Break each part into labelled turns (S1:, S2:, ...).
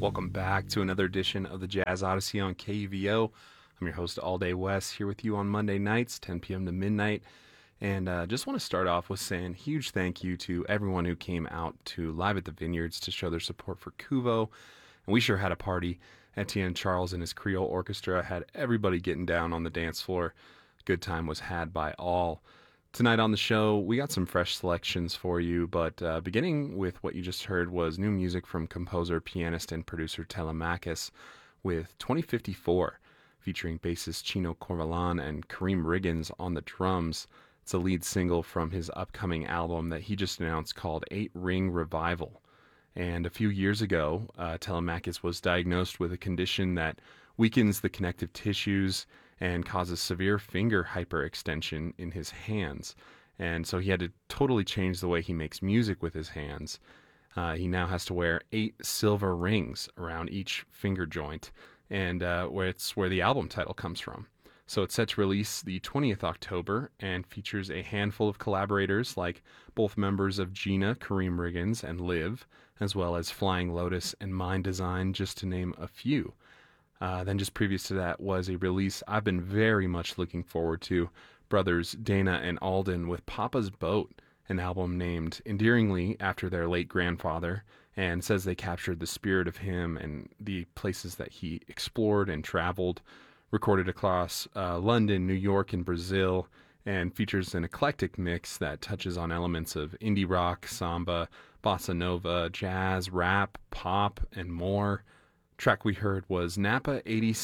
S1: Welcome back to another edition of the Jazz Odyssey on KUVO. I'm your host, All Day Wes, here with you on Monday nights, 10 p.m. to midnight. And just want to start off with saying huge thank you to everyone who came out to Live at the Vineyards to show their support for Kuvo. And we sure had a party. Etienne Charles and his Creole Orchestra had everybody getting down on the dance floor. Good time was had by all. Tonight on the show, we got some fresh selections for you, but beginning with what you just heard was new music from composer, pianist, and producer Telemachus with 2054, featuring bassist Chino Corvalan and Kareem Riggins on the drums. It's a lead single from his upcoming album that he just announced called 8 Ring Revival. And a few years ago, Telemachus was diagnosed with a condition that weakens the connective tissues and causes severe finger hyperextension in his hands. And so he had to totally change the way he makes music with his hands. He now has to wear 8 silver rings around each finger joint, and where the album title comes from. So it's set to release the 20th October and features a handful of collaborators like both members of Gina, Kareem Riggins, and Liv, as well as Flying Lotus and Mind Design, just to name a few. Then just previous to that was a release I've been very much looking forward to, brothers Dana and Alden with Papa's Boat, an album named endearingly after their late grandfather, and says they captured the spirit of him and the places that he explored and traveled, recorded across London, New York, and Brazil, and features an eclectic mix that touches on elements of indie rock, samba, bossa nova, jazz, rap, pop, and more. Track we heard was Napa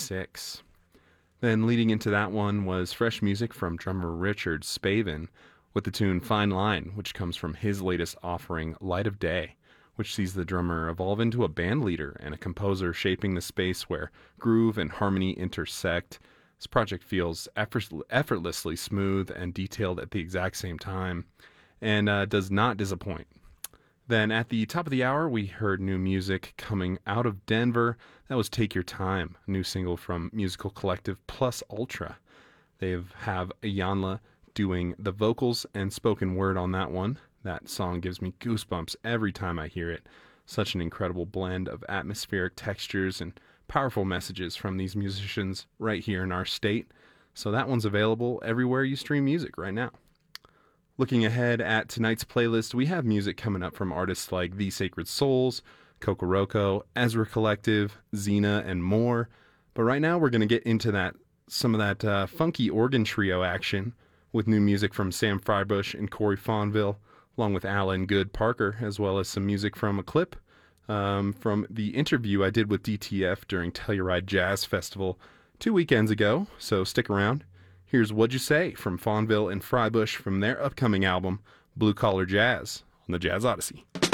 S1: 86. Then leading into that one was fresh music from drummer Richard Spavin with the tune Fine Line, which comes from his latest offering, Light of Day, which sees the drummer evolve into a band leader and a composer shaping the space where groove and harmony intersect. This project feels effortlessly smooth and detailed at the exact same time, and does not disappoint. Then at the top of the hour, we heard new music coming out of Denver. That was Take Your Time, a new single from musical collective Plus Ultra. They have Ayanla doing the vocals and spoken word on that one. That song gives me goosebumps every time I hear it. Such an incredible blend of atmospheric textures and powerful messages from these musicians right here in our state. So that one's available everywhere you stream music right now. Looking ahead at tonight's playlist, we have music coming up from artists like The Sacred Souls, Kokoroko, Ezra Collective, Xena, and more. But right now we're going to get into some of that funky organ trio action with new music from Sam Freibush and Corey Fonville, along with Alan Good Parker, as well as some music from a clip from the interview I did with DTF during Telluride Jazz Festival 2 weekends ago. So stick around. Here's What'd You Say from Fonville and Freibush from their upcoming album, Blue Collar Jazz, on the Jazz Odyssey.